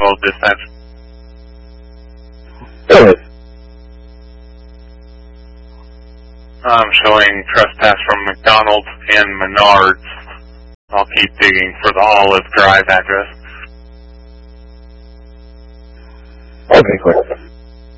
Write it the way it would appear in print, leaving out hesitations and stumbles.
12 dispatch. Go ahead. I'm showing trespass from McDonald's and Menards. I'll keep digging for the Olive Drive address. Okay, quick.